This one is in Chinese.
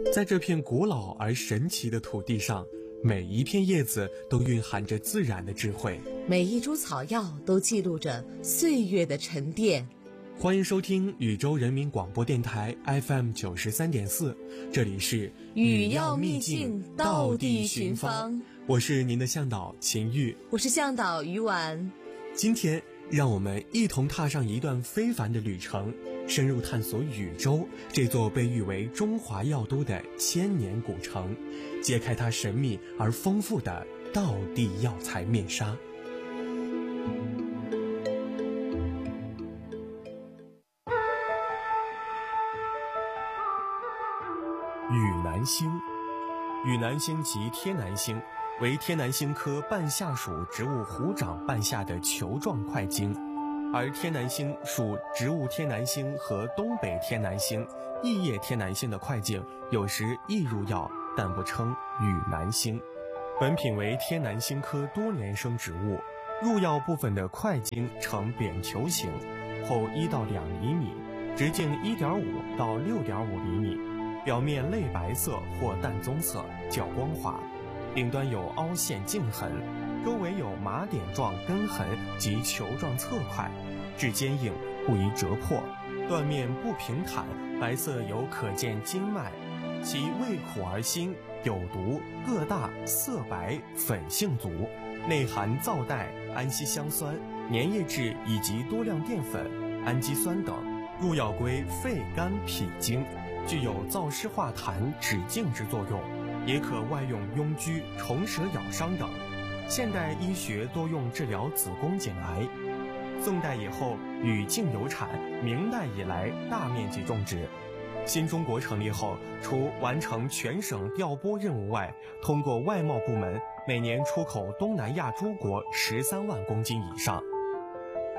在这片古老而神奇的土地上，每一片叶子都蕴含着自然的智慧， 每一株草药都记录着岁月的沉淀。 欢迎收听禹州人民广播电台 FM 93.4，这里是语要秘境，道地寻芳。 我是您的向导秦玉， 我是向导于婉。 今天让我们一同踏上一段非凡的旅程，深入探索禹州这座被誉为中华药都的千年古城，揭开它神秘而丰富的道地药材面纱。雨南星，雨南星即天南星，为天南星科半夏属植物虎掌半夏的球状块茎，而天南星属植物天南星和东北天南星、异叶天南星的块茎有时亦入药，但不称雨南星。本品为天南星科多年生植物，入药部分的块茎呈扁球形，厚1到2厘米，直径1.5到6.5厘米，表面类白色或淡棕色，较光滑，顶端有凹陷茎痕，周围有麻点状根痕及球状侧块，质坚硬，不易折破，断面不平坦，白色有可见筋脉，其味苦而辛，有毒，个大，色白，粉性足，内含皂带、氨烯香酸、粘液质以及多量淀粉、氨基酸等，入药归肺、肝、脾经，具有燥湿化痰、止痉之作用，也可外用痈疽、虫蛇咬伤等。现代医学多用治疗子宫颈癌。宋代以后禹境有产，明代以来大面积种植。新中国成立后，除完成全省调拨任务外，通过外贸部门每年出口东南亚诸国13万公斤以上。